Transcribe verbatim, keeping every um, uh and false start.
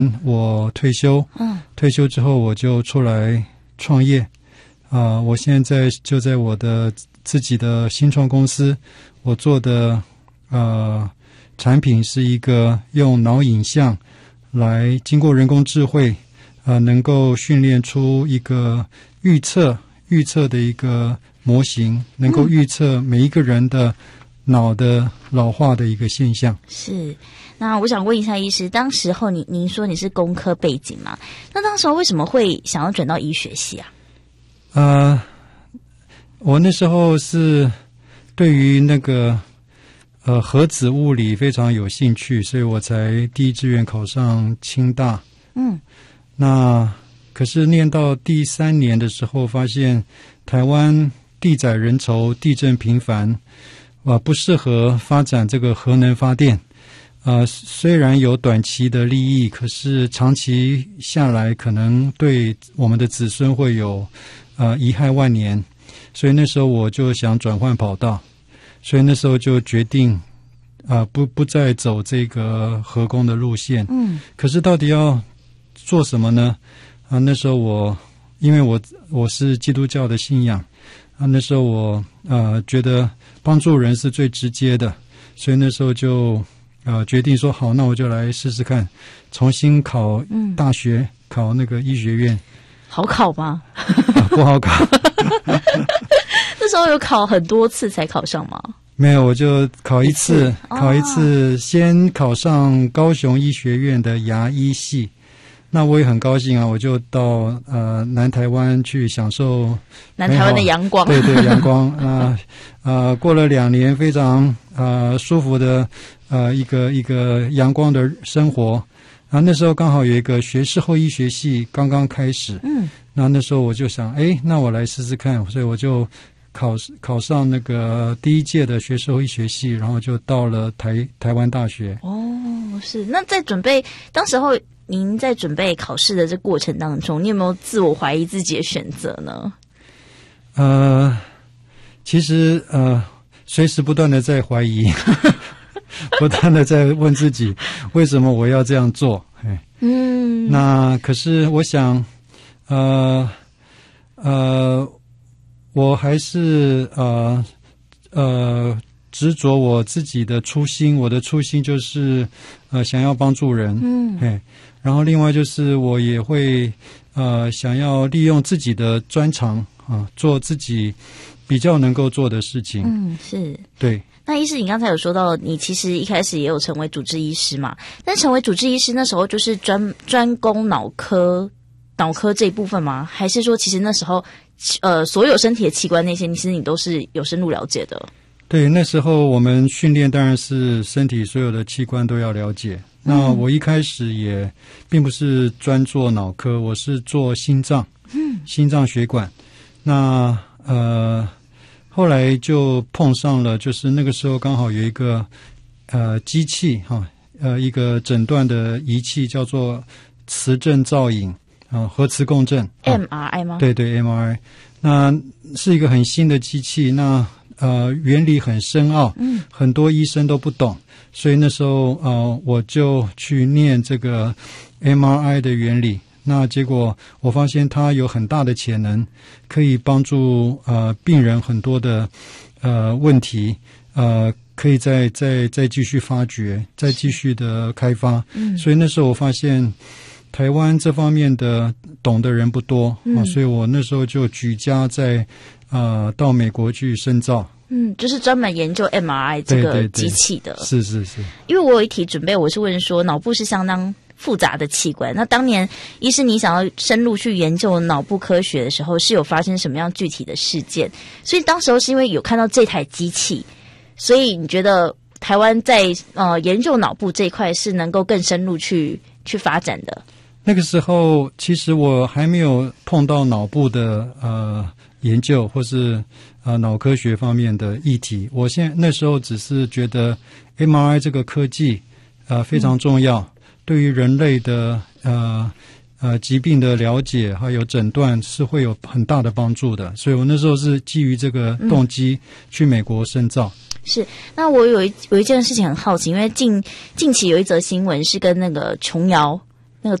我退休，嗯，退休之后我就出来创业，啊、呃，我现在就在我的自己的新创公司，我做的呃产品是一个用脑影像来经过人工智慧，呃，能够训练出一个预测预测的一个模型，能够预测每一个人的脑的老化的一个现象。 是，那我想问一下医师，当时候你您说你是工科背景嘛？那当时候为什么会想要转到医学系啊？ 呃，我那时候是对于那个呃核子物理非常有兴趣，所以我才第一志愿考上清大。嗯，那可是念到第三年的时候，发现台湾地窄人稠，地震频繁。啊，不适合发展这个核能发电。呃，虽然有短期的利益，可是长期下来，可能对我们的子孙会有呃贻害万年。所以那时候我就想转换跑道，所以那时候就决定啊、呃，不不再走这个核工的路线。嗯。可是到底要做什么呢？啊，那时候我因为我我是基督教的信仰。啊，那时候我呃觉得帮助人是最直接的，所以那时候就呃决定说好，那我就来试试看，重新考大学，嗯、考那个医学院。 好考吗？ 啊、不好考。 那时候有考很多次才考上吗？ 没有，我就考一次， 一次考一次，哦、先考上高雄医学院的牙医系。那我也很高兴啊，我就到呃南台湾去享受南台湾的阳光， 对对阳光啊呃, 呃过了两年非常呃舒服的呃一个一个阳光的生活啊，那时候刚好有一个学士后医学系刚刚开始，嗯，那那时候我就想，哎，那我来试试看，所以我就考考上那个第一届的学士后医学系，然后就到了台台湾大学。 哦，是，那在准备当时候。您在准备考试的这过程当中，你有没有自我怀疑自己的选择呢？ 呃，其实呃，随时不断的在怀疑，不断的在问自己，为什么我要这样做？嗯，那可是我想，呃呃，我还是呃呃执着我自己的初心，我的初心就是呃想要帮助人，嗯，嘿。然后另外就是我也会呃想要利用自己的专长啊，做自己比较能够做的事情。 嗯，是。 对。 那医师，你刚才有说到，你其实一开始也有成为主治医师嘛？但成为主治医师那时候就是专专攻脑科脑科这一部分吗？还是说其实那时候呃所有身体的器官那些，其实你都是有深入了解的？对， 那时候我们训练当然是身体所有的器官都要了解。那我一开始也并不是专做脑科，我是做心脏，嗯，心脏血管。那呃，后来就碰上了，就是那个时候刚好有一个呃机器哈，呃一个诊断的仪器叫做磁振造影啊，核磁共振 M R I 吗？ 对对 M R I， 那是一个很新的机器，那呃原理很深奥，嗯，很多医生都不懂。所以那时候呃我就去念这个 M R I 的原理，那结果我发现它有很大的潜能，可以帮助呃病人很多的呃问题，呃可以再再再继续发掘，再继续的开发。嗯，所以那时候我发现台湾这方面的懂的人不多，嗯，啊，所以我那时候就举家在呃到美国去深造。 嗯，就是专门研究 M R I 这个机器的。 对对对，是是是。 因为我有一题准备，我是问说脑部是相当复杂的器官，那当年医师你想要深入去研究脑部科学的时候，是有发生什么样具体的事件？所以当时候是因为有看到这台机器，所以你觉得台湾在呃研究脑部这一块是能够更深入去去发展的？ 那个时候其实我还没有碰到脑部的呃研究或是呃脑科学方面的议题，我现在那时候只是觉得 M R I 这个科技呃非常重要，嗯，对于人类的呃呃疾病的了解还有诊断是会有很大的帮助的，所以我那时候是基于这个动机去美国深造。 嗯，是，那我有一有一件事情很好奇，因为近近期有一则新闻是跟那个琼瑶